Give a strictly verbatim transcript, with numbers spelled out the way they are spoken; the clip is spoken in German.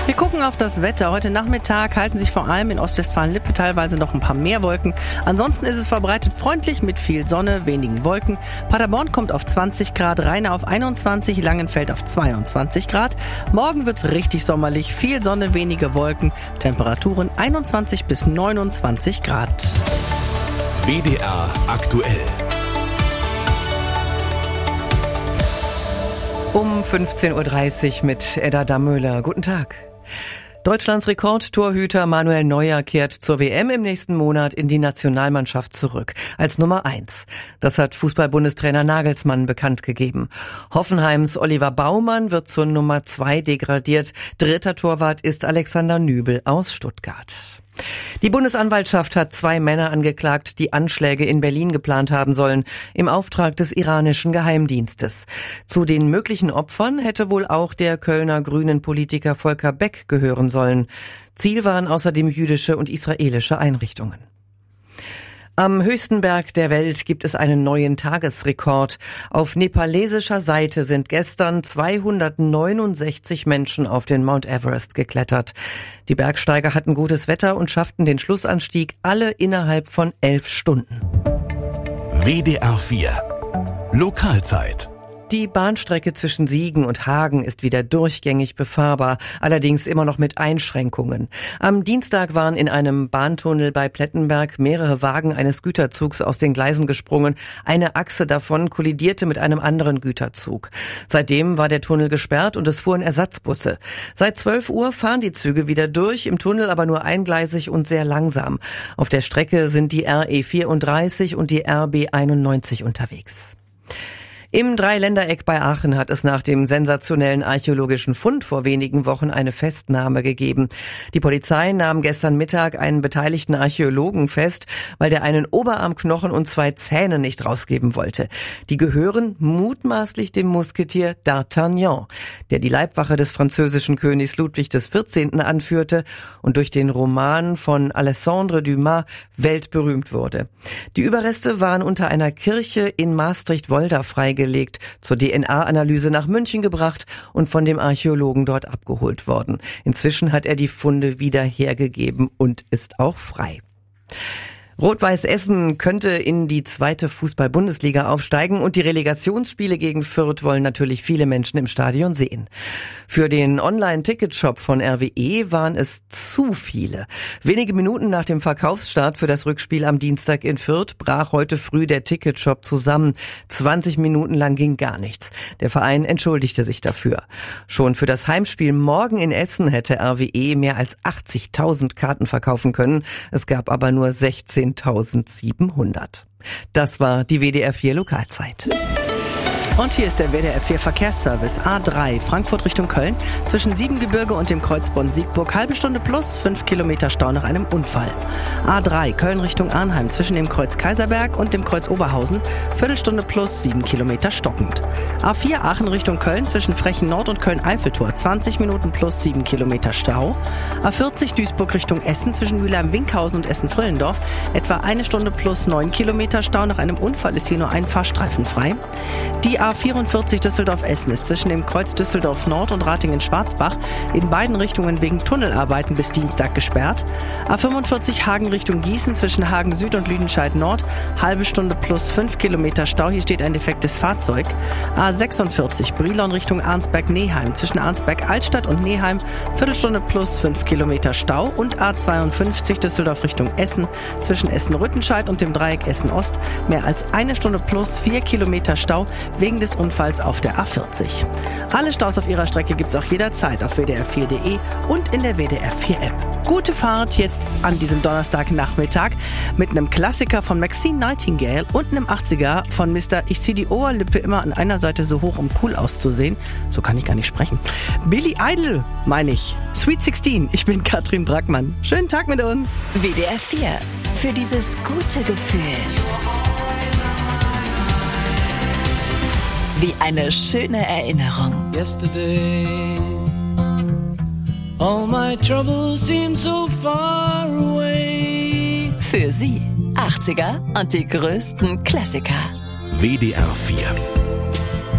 Wir gucken auf das Wetter. Heute Nachmittag halten sich vor allem in Ostwestfalen-Lippe teilweise noch ein paar mehr Wolken. Ansonsten ist es verbreitet freundlich mit viel Sonne, wenigen Wolken. Paderborn kommt auf zwanzig Grad, Rheine auf einundzwanzig, Langenfeld auf zweiundzwanzig Grad. Morgen wird's richtig sommerlich, viel Sonne, wenige Wolken. Temperaturen einundzwanzig bis neunundzwanzig Grad. W D R aktuell. Um fünfzehn Uhr dreißig mit Edda Dammöhler. Guten Tag. Deutschlands Rekordtorhüter Manuel Neuer kehrt zur W M im nächsten Monat in die Nationalmannschaft zurück. Als Nummer eins. Das hat Fußball-Bundestrainer Nagelsmann bekannt gegeben. Hoffenheims Oliver Baumann wird zur Nummer zwei degradiert. Dritter Torwart ist Alexander Nübel aus Stuttgart. Die Bundesanwaltschaft hat zwei Männer angeklagt, die Anschläge in Berlin geplant haben sollen, im Auftrag des iranischen Geheimdienstes. Zu den möglichen Opfern hätte wohl auch der Kölner Grünen-Politiker Volker Beck gehören sollen. Ziel waren außerdem jüdische und israelische Einrichtungen. Am höchsten Berg der Welt gibt es einen neuen Tagesrekord. Auf nepalesischer Seite sind gestern zweihundertneunundsechzig Menschen auf den Mount Everest geklettert. Die Bergsteiger hatten gutes Wetter und schafften den Schlussanstieg alle innerhalb von elf Stunden. W D R vier Lokalzeit. Die Bahnstrecke zwischen Siegen und Hagen ist wieder durchgängig befahrbar, allerdings immer noch mit Einschränkungen. Am Dienstag waren in einem Bahntunnel bei Plettenberg mehrere Wagen eines Güterzugs aus den Gleisen gesprungen. Eine Achse davon kollidierte mit einem anderen Güterzug. Seitdem war der Tunnel gesperrt und es fuhren Ersatzbusse. Seit zwölf Uhr fahren die Züge wieder durch, im Tunnel aber nur eingleisig und sehr langsam. Auf der Strecke sind die R E vierunddreißig und die R B einundneunzig unterwegs. Im Dreiländereck bei Aachen hat es nach dem sensationellen archäologischen Fund vor wenigen Wochen eine Festnahme gegeben. Die Polizei nahm gestern Mittag einen beteiligten Archäologen fest, weil der einen Oberarmknochen und zwei Zähne nicht rausgeben wollte. Die gehören mutmaßlich dem Musketier D'Artagnan, der die Leibwache des französischen Königs Ludwig des vierzehnten anführte und durch den Roman von Alexandre Dumas weltberühmt wurde. Die Überreste waren unter einer Kirche in Maastricht-Wolda freigelegt, zur D N A-Analyse nach München gebracht und von dem Archäologen dort abgeholt worden. Inzwischen hat er die Funde wieder hergegeben und ist auch frei. Rot-Weiß Essen könnte in die zweite Fußball-Bundesliga aufsteigen und die Relegationsspiele gegen Fürth wollen natürlich viele Menschen im Stadion sehen. Für den Online-Ticketshop von R W E waren es zu viele. Wenige Minuten nach dem Verkaufsstart für das Rückspiel am Dienstag in Fürth brach heute früh der Ticketshop zusammen. zwanzig Minuten lang ging gar nichts. Der Verein entschuldigte sich dafür. Schon für das Heimspiel morgen in Essen hätte R W E mehr als achtzigtausend Karten verkaufen können. Es gab aber nur sechzehntausendsiebenhundert. Das war die W D R vier Lokalzeit. Und hier ist der W D R vier Verkehrsservice. A drei, Frankfurt Richtung Köln, zwischen Siebengebirge und dem Kreuz Bonn-Siegburg, halbe Stunde plus, fünf Kilometer Stau nach einem Unfall. A drei, Köln Richtung Arnheim, zwischen dem Kreuz Kaiserberg und dem Kreuz Oberhausen, Viertelstunde plus, sieben Kilometer stockend. A vier, Aachen Richtung Köln, zwischen Frechen Nord und Köln-Eiffeltor, zwanzig Minuten plus, sieben Kilometer Stau. A vierzig, Duisburg Richtung Essen, zwischen Mülheim-Winkhausen und Essen-Frillendorf, etwa eine Stunde plus, neun Kilometer Stau. Nach einem Unfall ist hier nur ein Fahrstreifen frei. Die A vierundvierzig Düsseldorf-Essen ist zwischen dem Kreuz Düsseldorf-Nord und Ratingen-Schwarzbach in beiden Richtungen wegen Tunnelarbeiten bis Dienstag gesperrt. A fünfundvierzig Hagen Richtung Gießen zwischen Hagen Süd und Lüdenscheid-Nord, halbe Stunde plus fünf Kilometer Stau, hier steht ein defektes Fahrzeug. A sechsundvierzig Brilon Richtung Arnsberg-Neheim, zwischen Arnsberg-Altstadt und Neheim, Viertelstunde plus fünf Kilometer Stau. Und A zweiundfünfzig Düsseldorf Richtung Essen, zwischen Essen-Rüttenscheid und dem Dreieck Essen-Ost, mehr als eine Stunde plus vier Kilometer Stau wegen des Unfalls auf der A vierzig. Alle Staus auf ihrer Strecke gibt's auch jederzeit auf W D R vier Punkt de und in der W D R vier App. Gute Fahrt jetzt an diesem Donnerstagnachmittag mit einem Klassiker von Maxine Nightingale und einem achtziger von Mister Ich zieh die Oberlippe immer an einer Seite so hoch, um cool auszusehen. So kann ich gar nicht sprechen. Billy Idol, meine ich. Sweet sixteen. Ich bin Katrin Brackmann. Schönen Tag mit uns. W D R vier. Für dieses gute Gefühl. Wie eine schöne Erinnerung. Yesterday, all my troubles seem so far away. Für Sie achtziger und die größten Klassiker. W D R vier